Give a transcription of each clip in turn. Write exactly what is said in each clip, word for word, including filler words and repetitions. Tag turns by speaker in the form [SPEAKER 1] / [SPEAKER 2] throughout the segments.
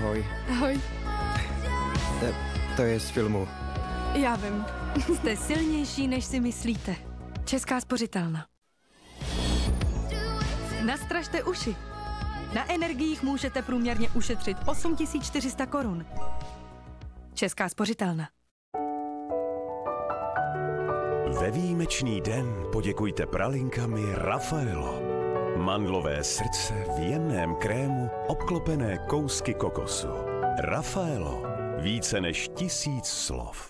[SPEAKER 1] Ahoj.
[SPEAKER 2] Ahoj.
[SPEAKER 1] To, to je z filmu.
[SPEAKER 2] Já vím.
[SPEAKER 3] Jste silnější, než si myslíte.
[SPEAKER 2] Česká spořitelna.
[SPEAKER 3] Nastražte uši. Na energiích můžete průměrně ušetřit osm tisíc čtyři sta korun.
[SPEAKER 2] Česká spořitelna.
[SPEAKER 4] Ve výjimečný den poděkujte pralinkami Raffaello. Mandlové srdce v jemném krému obklopené kousky kokosu. Raffaello. Více než tisíc slov.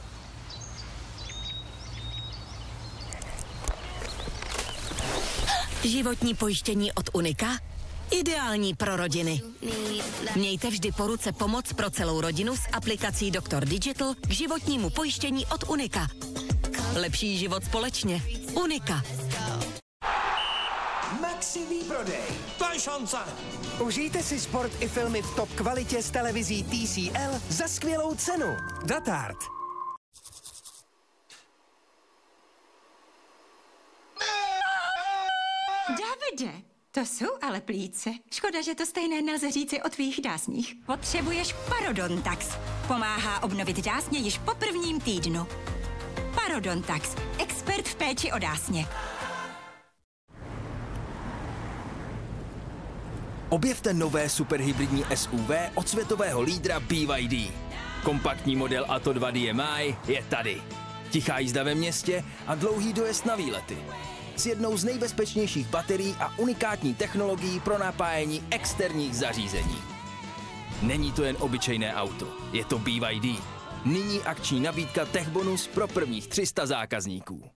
[SPEAKER 5] Životní pojištění od Unika? Ideální pro rodiny. Mějte vždy po ruce pomoc pro celou rodinu s aplikací Doktor Digital k životnímu pojištění od Unika. Lepší život společně. Unika.
[SPEAKER 6] Maxi výprodej.
[SPEAKER 7] To je šance.
[SPEAKER 6] Užijte si sport i filmy v top kvalitě s televizí T C L za skvělou cenu. Datard.
[SPEAKER 8] Davide, to jsou ale plíce. Škoda, že to stejné nelze říci o tvých dásních. Potřebuješ Parodontax. Pomáhá obnovit dásně již po prvním týdnu. Parodontax. Expert v péči o dásně.
[SPEAKER 9] Objevte nové superhybridní S U V od světového lídra B Y D. Kompaktní model Atto dva D M I je tady. Tichá jízda ve městě a dlouhý dojezd na výlety. S jednou z nejbezpečnějších baterií a unikátní technologií pro napájení externích zařízení. Není to jen obyčejné auto, je to B Y D. Nyní akční nabídka Tech Bonus pro prvních tři sta zákazníků.